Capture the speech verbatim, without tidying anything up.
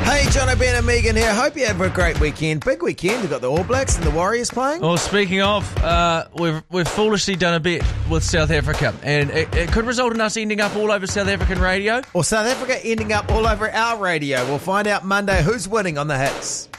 Hey, John O'Brien and Megan here. Hope you have a great weekend. Big weekend. We've got the All Blacks and the Warriors playing. Well, speaking of, uh, we've we've foolishly done a bet with South Africa, and it, it could result in us ending up all over South African radio. Or South Africa ending up all over our radio. We'll find out Monday who's winning on the Hits.